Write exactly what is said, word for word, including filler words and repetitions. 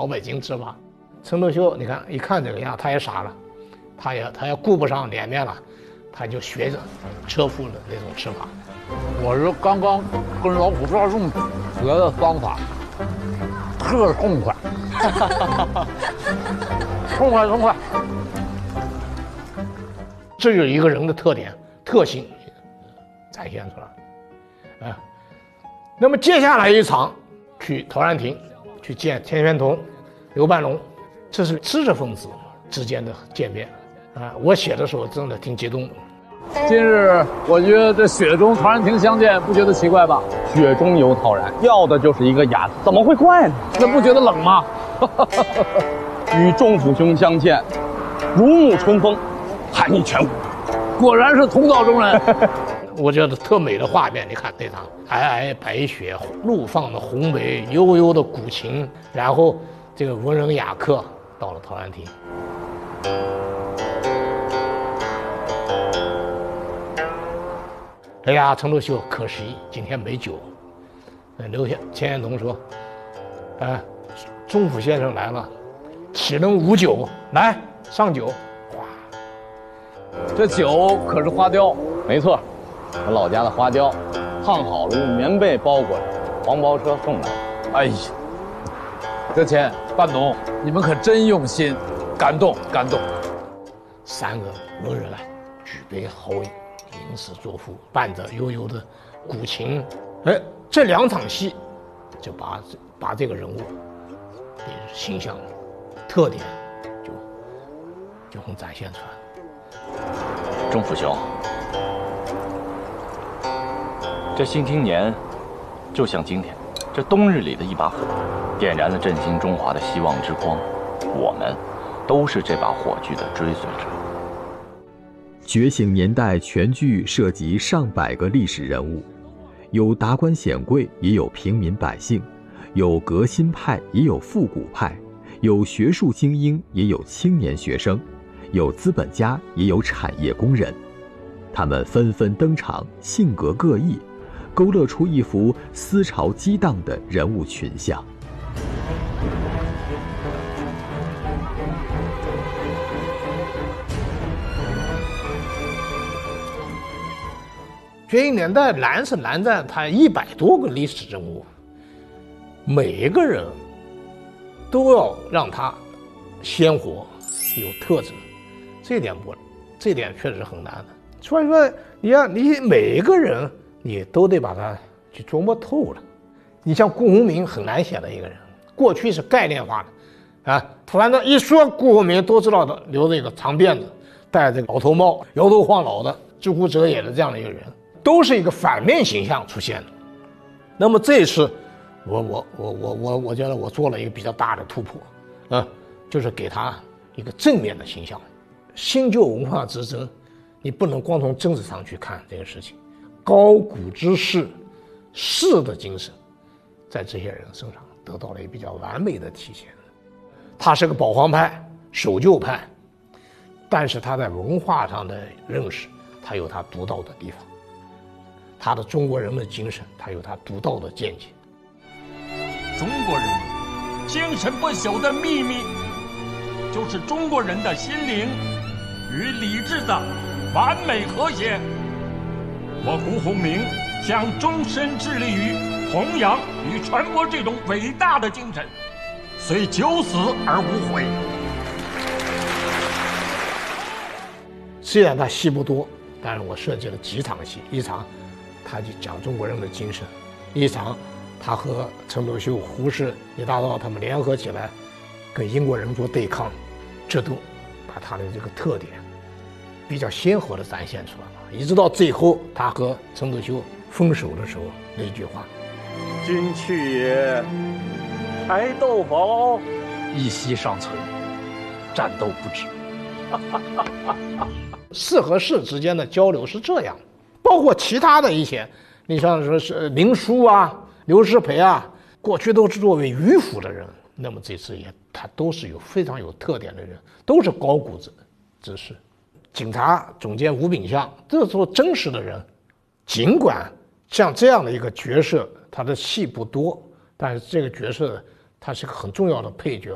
老百姓吃法。陈独秀，你看一看这个样，他也傻了，他也他也顾不上脸面了，他就学着车夫的那种吃法。 我是刚刚跟老虎抓粽子学的方法，特痛快，痛快痛快。 这就是一个人的特点特性展现出来，啊。那么接下来一场去陶然亭去见田玄同、刘半龙，这是知识分子之间的见面啊！我写的时候真的挺激动的。 今日我觉得这雪中陶然亭相见，不觉得奇怪吧？ 雪中有陶然，要的就是一个雅字，怎么会怪呢？ 那不觉得冷吗？ 与仲甫兄相见，如沐春风，寒意全无。 果然是同道中人。 我觉得特美的画面，你看那场皑皑白雪，怒放的红梅，悠悠的古琴，然后这个文人雅客到了陶然亭。哎呀，陈独秀可惜今天没酒。刘田玄同说：“哎，仲甫先生来了，岂能无酒？来上酒。”哇， 这酒可是花雕， 没错。我老家的花雕，烫好了用棉被包裹着，黄包车送来。 哎呀，德谦、半农，你们可真用心，感动感动。 三个文人啊，举杯豪饮，吟诗作赋，伴着悠悠的古琴，哎，这两场戏就把把这个人物的形象、特点就就很展现出来。 仲甫兄。这新青年，就像今天这冬日里的一把火，点燃了振兴中华的希望之光。我们都是这把火炬的追随者。 觉醒年代全剧涉及上百个历史人物，有达官显贵，也有平民百姓，有革新派，也有复古派，有学术精英，也有青年学生，有资本家，也有产业工人。他们纷纷登场，性格各异，勾勒出一幅思潮激荡的人物群像。 觉醒年代难是难在它一百多个历史人物，每一个人都要让他鲜活有特质，这点不，这点确实很难的。所以说，你要你每一个人你都得把他去琢磨透了。你像顾鸿铭很难写的一个人，过去是概念化的，啊，突然的一说顾鸿铭都知道的，留着一个长辫子，戴这个老头帽，摇头晃脑的，知乎者也的这样的一个人，都是一个反面形象出现的。那么这一次，我我我我我我觉得我做了一个比较大的突破，啊，就是给他一个正面的形象。新旧文化之争，你不能光从政治上去看这个事情，高古之士，士的精神，在这些人身上得到了一个比较完美的体现。他是个保皇派、守旧派，但是他在文化上的认识，他有他独到的地方。他的中国人的精神，他有他独到的见解。 中国人精神不朽的秘密，就是中国人的心灵与理智的完美和谐。我顾鸿铭将终身致力于弘扬与传播这种伟大的精神，虽九死而无悔。 虽然他戏不多，但是我设计了几场戏，一场他就讲中国人的精神，一场他和陈独秀、胡适、李大钊他们联合起来跟英国人做对抗，这都把他的这个特点比较鲜活地展现出来了。一直到最后他和陈独秀分手的时候那句话：“ 君去也，柴豆堡一息尚存，战斗不止。” 士和士之间的交流是这样，包括其他的一些，你像说是林殊啊、刘师培啊，过去都是作为迂腐的人，那么这次也他都是有非常有特点的人，都是高古之之士。警察总监吴炳相，这时候真实的人，尽管像这样的一个角色，他的戏不多，但是这个角色他是个很重要的配角。